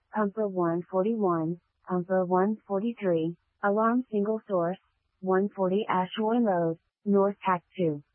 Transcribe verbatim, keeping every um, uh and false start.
Pumper one forty-one, Pumper one forty-three, Alarm Single Source, one forty Ashbourne Road, North Tack two.